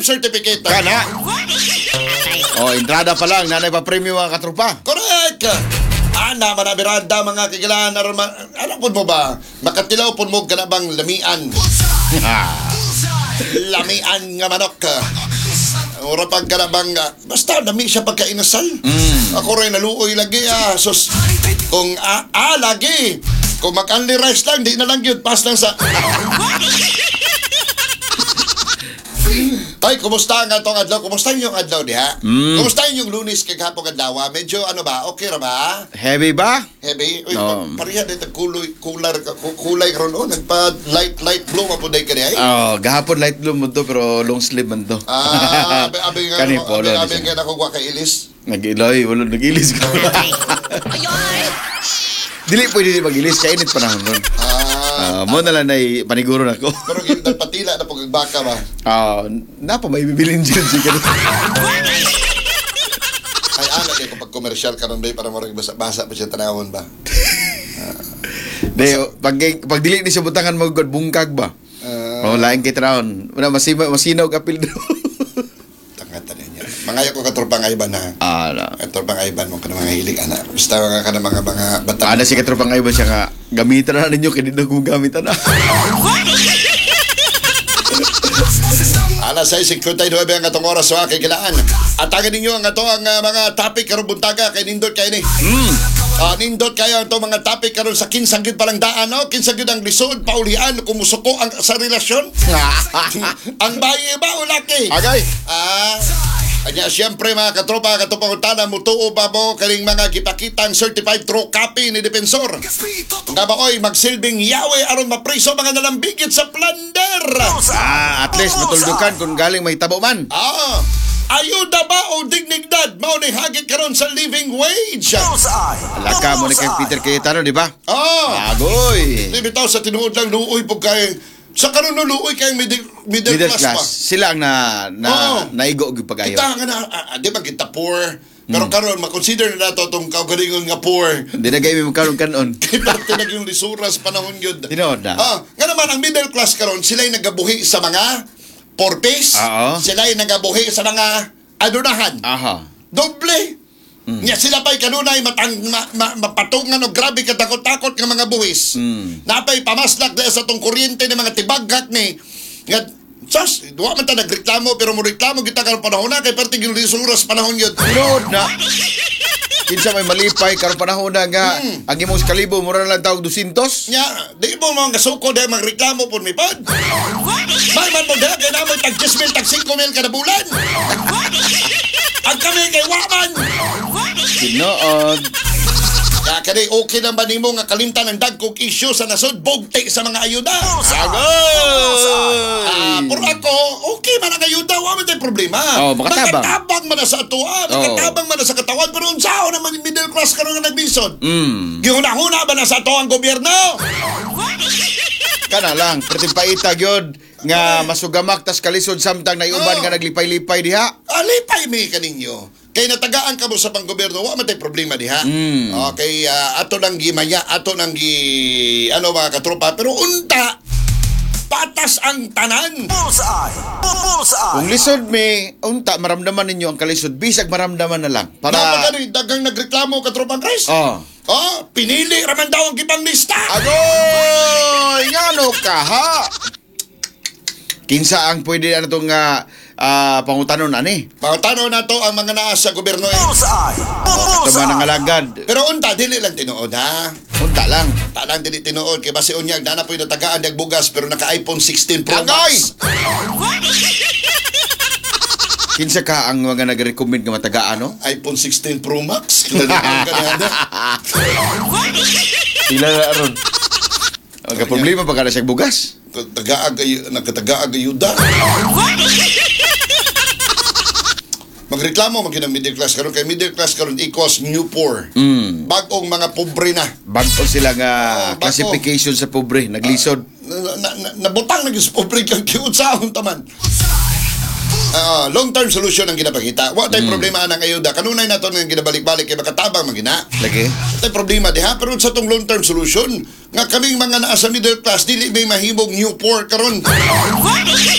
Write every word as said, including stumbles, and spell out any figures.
certificate. Kana. Oh, entrada pa lang, nanay pa premium mga katropa. Correct. Ana, manabirada mga kagilaan. Ano po mo ba? Makatilaw po mo ka na bang lamian? Lamian nga manok. Ora pag ka na bang, uh, basta lami siya pagkainasal. Mm. Ako rin naluoy lagi ah. Sus, kung ah, ah lagi. Kung mag-only rice lang, di na lang yun. Pas lang sa... Ay, kumusta nga itong adlaw? Kumusta yung adlaw diha? Mm. Kumusta yung lunes kagapong adlaw? Medyo ano ba? Okay ra ba? Heavy ba? Heavy? Uy, No. pa- pareha dito kulay, kular, ku- kulay karon oh. Nagpa light, light blue mapuday ka diha. Oh, gahapon light blue mo to pero long sleeve man to. Ah, abi, abi nga, Kani abi, polo abi, na abi siya. nga nakuha kay Ilis. Nag-iloy, wala nag-ilis ka. Dili pwede di mag-ilis, kainit panahon ron. Ah, Ah, mo na lang na paniguro na ko. pero yung nagpatila na pagbaka ba? Ah, napa may bibilin dyan si kanito. Ay, anak eh, kung pag-commercial ka ron ba, para marag basa-basa pa siya tanawon ba? De, pag pag dili ni sa butangan mo god bungkag ba? Ah, Oh, lain kay trawon. Wala masima masinaw kapil do. tangatan niya. Mga ko katropang Ivan ha. Ah, na. Katropang Ivan mo ka na mga hilig anak. Basta mga ka na mga mga bata. Ana si katropang Ivan siya ka gamitan na ninyo kay dito kung gamitan na. Alas sa fifty-nine ang atong oras sa aking kilaan. Atagan ninyo ang ato ang uh, mga topic karong buntaga kay nindot kay ni. Mm. Ah, nindot kayo ato mga topic karon sa kinsang gyud palang daan no, kinsang gyud ang lisod paulian kumusuko ang sa relasyon. Ang bayi ba o laki? Agay. Ah, anya siyempre mga katropa katupang utana mutuo ba mo kaning mga kita-kitang certified true copy ni Defensor. Nga ba oy magsilbing yawe aron mapriso mga nalambigit sa plunder. Ah, at least matuldukan kung galing may tabo man. Ah, ayuda ba o dignidad mao ni hagit karon sa living wage? Alaka mo ni kay Peter Cayetano, di ba? Ah, Agoy. di bitaw sa tinuod lang luoy pag kay sa karon no luoy kay middle, middle, Middle class, class. Sila ang na na Oo. naigo gyud pag-ayo. Kita nga na, ah, di ba kita poor? Pero karon makonsider na nato itong kaugalingon nga poor. Di na gay mo karon kanon. Kay parte na yung lisuras panahon yun. Tinood na. Ah, nga naman ang middle class karon sila'y nagabuhi sa mga porpis. Oo. Sila'y nagabuhi sa mga adunahan. Aha. Doble. Nya sila pa'y kanunay matang ma, ma, mapatungan o grabe katakot-takot nga mga buwis. Mm. Napay pamaslak dahil sa tong kuryente ng mga tibaghak ni nga Sas, duwa man ta nagreklamo pero mo reklamo kita karon panahon na kay parte gyud lisuras panahon yun. Tinood na. Kinsa may malipay karon panahon na nga Mm. ang imong kalibo mura lang tawag two hundred. Nya, di mo mga suko dahil magreklamo po mi pad. May man mo dahil kaya naman tag ten mil, tag five mil kada bulan. Ang kami kay Waman. Tinood. Kaya kani okay na ba nimo nga kalimtan ang dagkog issue sa nasod bugti sa mga ayuda? Agoy. Ah, pero ako, okay man ang ayuda, wala man tayong problema. Oh, makatabang. Makatabang man na sa atuan, makatabang man na sa katawan, pero unsaon naman yung middle class karon nga nagbisod. Mm. Gihuna-huna ba na sa ato ang gobyerno? Kana lang, perting paita gyud nga masugamak tas kalisod samtang naiuban Oh. nga naglipay-lipay diha. Alipay mi kaninyo. Kay natagaan ka mo sa panggobyerno, wa man tay problema diha. Mm. Okay, ah, ato nang gimaya, ato nang gi ano mga katropa, pero unta patas ang tanan. Kung lisod mi, unta maramdaman ninyo ang kalisod bisag maramdaman na lang. Para Para napagani dagang nagreklamo katropang Chris. Oh. Oh, pinili raman daw ang gibang lista. Agoy! Ngano ka ha? Kinsa ang pwede ano tong uh, uh, pangutanon ani? Pangutano na to ang mga naa sa gobyerno eh. Tama nang alagad. Pero unta dili lang tinuod ha. Unta lang. Ta lang dili tinuod kay base unyag na po yung natagaan dag bugas pero naka iPhone sixteen Pro Agoy! Max. Kinsa ka ang mga nag-recommend nga matagaan no? iPhone sixteen Pro Max. Kailangan ka na. Ila na aron. Ang problema pa kada siya bugas. Tagaag ay nagkatagaag ayuda. Magreklamo man kinang middle class karon kay middle class karon equals new poor. Mm. Bag-ong mga pobre na. Bago sila nga Oh, bago. classification sa pobre, naglisod. Na, na, na, nabutang na sa pobre kang kiutsahon taman. Ah, long-term solution ang ginapakita. Wa tay problema anang ayuda. Kanunay nato nga ginabalik-balik kay makatabang magina. Lagi. Tay problema diha pero sa tong long-term solution nga kaming mga naa sa middle class dili may mahimong new poor karon.